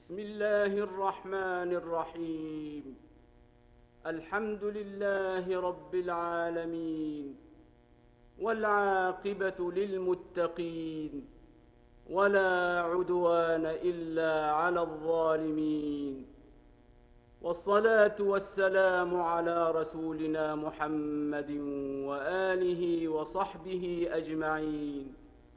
بسم الله الرحمن الرحيم. الحمد لله رب العالمين، والعاقبة للمتقين، ولا عدوان إلا على الظالمين. والصلاة والسلام على رسولنا محمد وآله وصحبه أجمعين.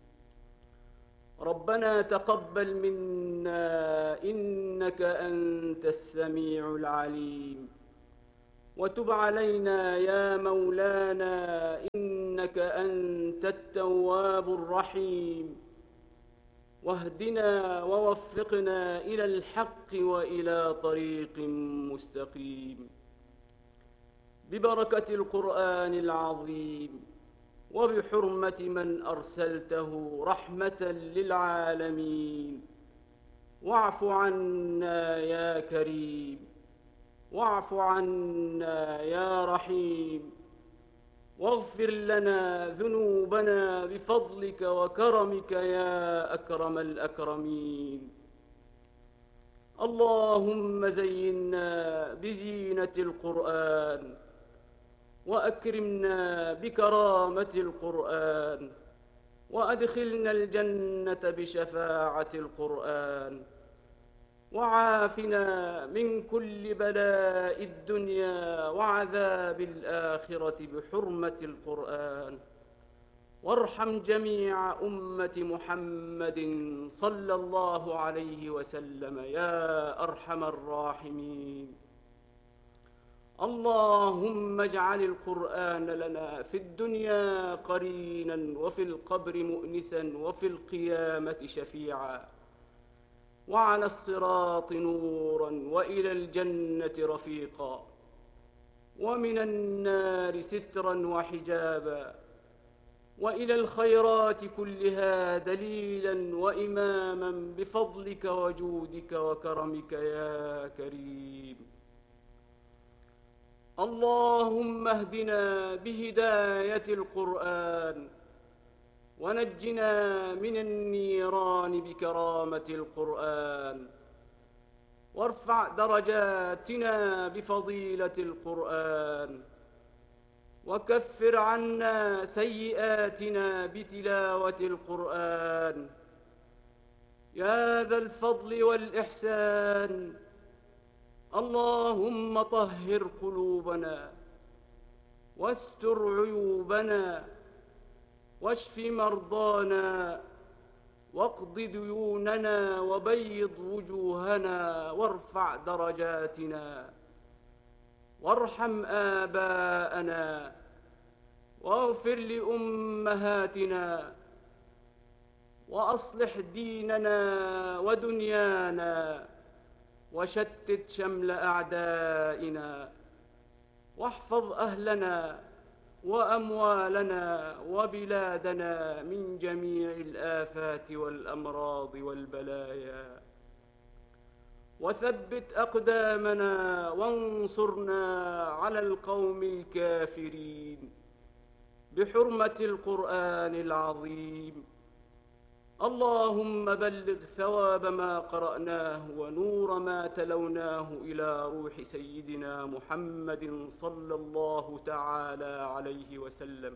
ربنا تقبل منا إنك أنت السميع العليم، وتب علينا يا مولانا إنك أنت التواب الرحيم. واهدنا ووفقنا إلى الحق وإلى طريق مستقيم، ببركة القرآن العظيم، وبحرمة من أرسلته رحمة للعالمين. واعف عنا يا كريم، واعف عنا يا رحيم، واغفر لنا ذنوبنا بفضلك وكرمك يا أكرم الأكرمين. اللهم زينا بزينة القرآن، وأكرمنا بكرامة القرآن، وأدخلنا الجنة بشفاعة القرآن، وعافنا من كل بلاء الدنيا وعذاب الآخرة بحرمة القرآن. وارحم جميع أمة محمد صلى الله عليه وسلم يا أرحم الراحمين. اللهم اجعل القرآن لنا في الدنيا قرينا، وفي القبر مؤنسا، وفي القيامة شفيعا، وعلى الصراط نورا، وإلى الجنة رفيقا، ومن النار سترا وحجابا، وإلى الخيرات كلها دليلا وإماما بفضلك وجودك وكرمك يا كريم. اللهم اهدنا بهداية القرآن، ونجنا من النيران بكرامة القرآن، وارفع درجاتنا بفضيلة القرآن، وكفر عنا سيئاتنا بتلاوة القرآن. يا ذا الفضل والإحسان، اللهم طهر قلوبنا، واستر عيوبنا، واشف مرضانا، واقض ديوننا، وبيض وجوهنا، وارفع درجاتنا، وارحم آباءنا، واغفر لأمهاتنا، وأصلح ديننا ودنيانا، وشتت شمل أعدائنا، واحفظ أهلنا وأموالنا وبلادنا من جميع الآفات والأمراض والبلايا، وثبت أقدامنا، وانصرنا على القوم الكافرين بحرمة القرآن العظيم. اللهم بلغ ثواب ما قرأناه ونور ما تلوناه إلى روح سيدنا محمد صلى الله تعالى عليه وسلم،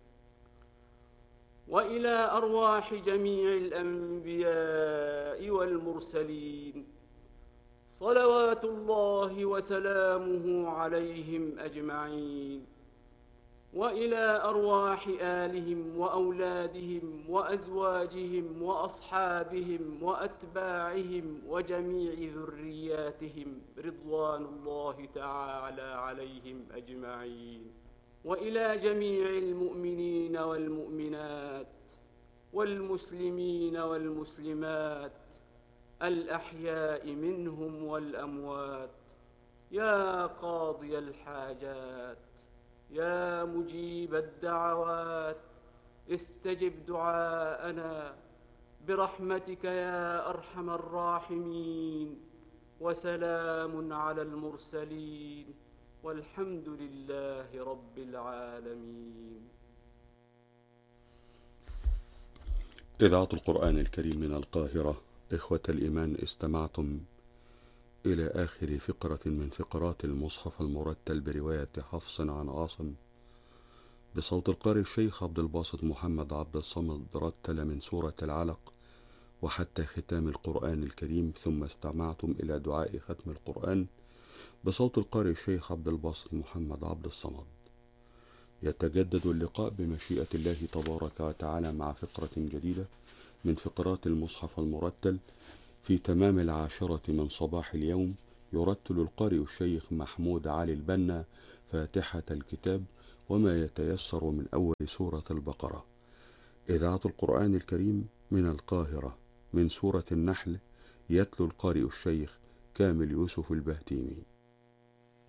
وإلى أرواح جميع الأنبياء والمرسلين، صلوات الله وسلامه عليهم أجمعين، وإلى أرواح آلهم وأولادهم وأزواجهم وأصحابهم وأتباعهم وجميع ذرياتهم رضوان الله تعالى عليهم أجمعين، وإلى جميع المؤمنين والمؤمنات والمسلمين والمسلمات الأحياء منهم والأموات، يا قاضي الحاجات، يا مجيب الدعوات، استجب دعاءنا برحمتك يا أرحم الراحمين. وسلام على المرسلين، والحمد لله رب العالمين. إذاعة القرآن الكريم من القاهرة. إخوة الإيمان، استمعتم إلى آخر فقرة من فقرات المصحف المرتل برواية حفص عن عاصم بصوت القارئ الشيخ عبد الباسط محمد عبد الصمد، رتل من سورة العلق وحتى ختام القرآن الكريم. ثم استمعتم إلى دعاء ختم القرآن بصوت القارئ الشيخ عبد الباسط محمد عبد الصمد. يتجدد اللقاء بمشيئة الله تبارك وتعالى مع فقرة جديدة من فقرات المصحف المرتل في تمام 10 من صباح اليوم. يرتل القارئ الشيخ محمود علي البنا فاتحة الكتاب وما يتيسر من أول سورة البقرة. إذاعة القرآن الكريم من القاهرة، من سورة النحل، يتلو القارئ الشيخ كامل يوسف البهتيمي.